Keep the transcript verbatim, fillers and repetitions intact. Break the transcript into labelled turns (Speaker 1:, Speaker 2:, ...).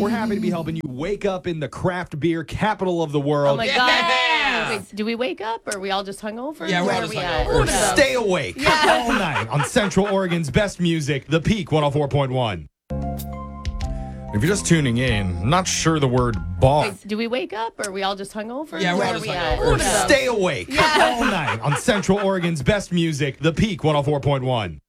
Speaker 1: We're happy to be helping you wake up in the craft beer capital of the world.
Speaker 2: Oh my
Speaker 3: Yeah.
Speaker 2: God. Wait, do we wake up or are we all just hungover?
Speaker 3: Yeah, we're
Speaker 2: Where
Speaker 3: all
Speaker 2: are
Speaker 3: just
Speaker 2: we at?
Speaker 3: hungover.
Speaker 1: Or stay awake
Speaker 2: Yeah.
Speaker 1: all night on Central Oregon's best music, The Peak one oh four point one. If you're just tuning in, not sure the word bar.
Speaker 2: Wait, do we wake up or are we all just hungover?
Speaker 3: Yeah, we're
Speaker 2: Where
Speaker 3: all
Speaker 2: are
Speaker 3: just
Speaker 2: we at?
Speaker 3: hungover.
Speaker 1: Or stay awake
Speaker 2: Yeah.
Speaker 1: all night on Central Oregon's best music, The Peak one oh four point one.